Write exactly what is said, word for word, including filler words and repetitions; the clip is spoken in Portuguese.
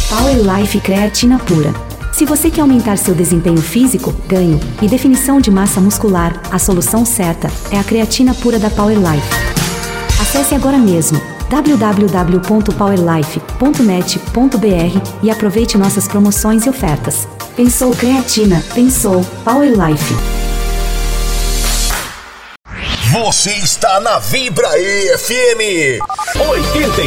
Power Life Creatina Pura. Se você quer aumentar seu desempenho físico, ganho e definição de massa muscular, a solução certa é a creatina pura da Power Life. Acesse agora mesmo w w w ponto power life ponto net ponto b r e aproveite nossas promoções e ofertas. Pensou creatina, pensou Power Life. Você está na Vibra F M oitenta